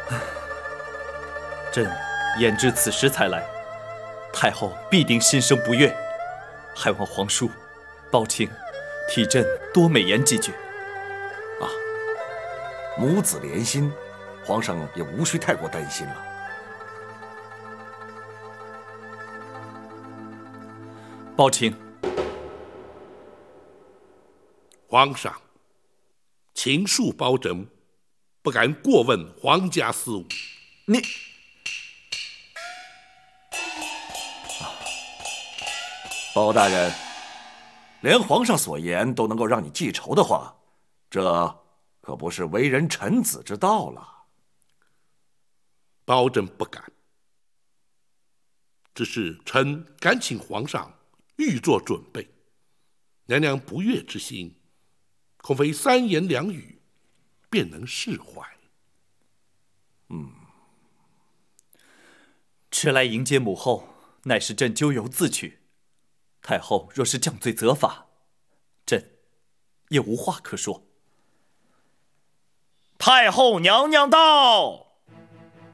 朕言至此时才来，太后必定心生不悦，还望皇叔抱请替朕多美言几句。 啊，母子连心，皇上也无需太过担心了。 抱请。 皇上，秦恕包拯，不敢过问皇家事务。 你， 包大人，连皇上所言都能够让你记仇的话，这可不是为人臣子之道了。 包拯不敢，只是臣敢请皇上预做准备。娘娘不悦之心，恐非三言两语便能释怀。 迟来迎接母后，乃是朕咎由自取。太后若是降罪责罚，朕也无话可说。 太后娘娘到。